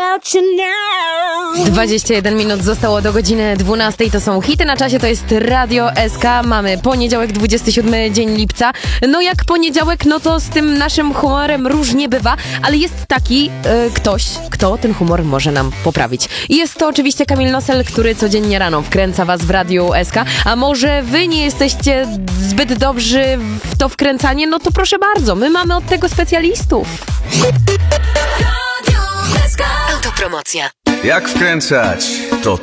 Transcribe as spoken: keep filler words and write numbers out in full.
without you now. dwadzieścia jeden minut zostało do godziny dwunastej. To są hity na czasie, to jest Radio S K. Mamy poniedziałek, dwudziesty siódmy dzień lipca. No jak poniedziałek, no to z tym naszym humorem różnie bywa, ale jest taki e, ktoś, kto ten humor może nam poprawić. I jest to oczywiście Kamil Nosel, który codziennie rano wkręca was w Radio S K. A może wy nie jesteście zbyt dobrzy w to wkręcanie? No to proszę bardzo, my mamy od tego specjalistów. Autopromocja. Jak wkręcać